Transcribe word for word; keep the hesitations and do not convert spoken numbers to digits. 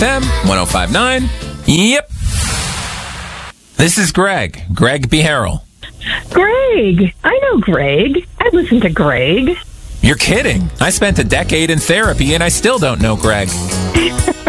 M one oh five point nine. Yep. This is Greg. Greg B. Harrell. Greg. I know Greg. I listen to Greg. You're kidding. I spent a decade in therapy and I still don't know Greg.